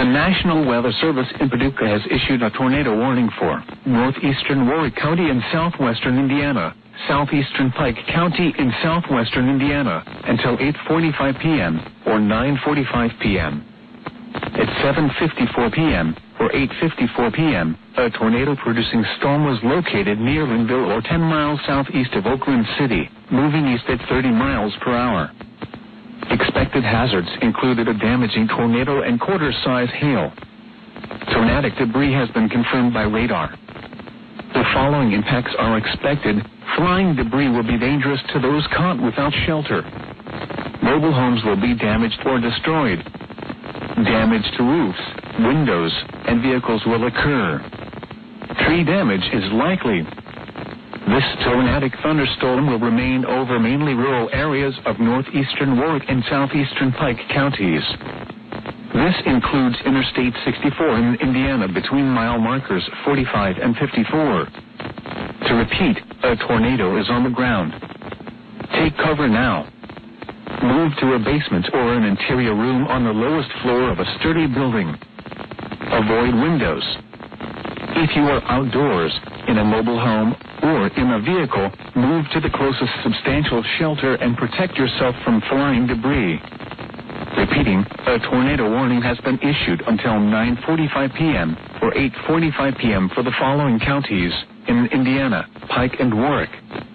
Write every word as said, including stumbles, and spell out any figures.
National Weather Service in Paducah has issued a tornado warning for northeastern Warwick County in southwestern Indiana, southeastern Pike County in southwestern Indiana, until eight forty-five p.m. or nine forty-five p.m. At seven fifty-four p.m. or eight fifty-four p.m., a tornado-producing storm was located near Linville or ten miles southeast of Oakland City, moving east at thirty miles per hour. Expected hazards included a damaging tornado and quarter-size hail. Tornadic debris has been confirmed by radar. The following impacts are expected. Flying debris will be dangerous to those caught without shelter. Mobile homes will be damaged or destroyed. Damage to roofs, windows, and vehicles will occur. Tree damage is likely. This tornadic thunderstorm will remain over mainly rural areas of northeastern Warwick and southeastern Pike counties. This includes Interstate sixty-four in Indiana between mile markers forty-five and fifty-four. To repeat, a tornado is on the ground. Take cover now. Move to a basement or an interior room on the lowest floor of a sturdy building. Avoid windows. If you are outdoors, in a mobile home, or in a vehicle, move to the closest substantial shelter and protect yourself from flying debris. Repeating, a tornado warning has been issued until nine forty-five p.m. or eight forty-five p.m. for the following counties in Indiana, Pike and Warwick.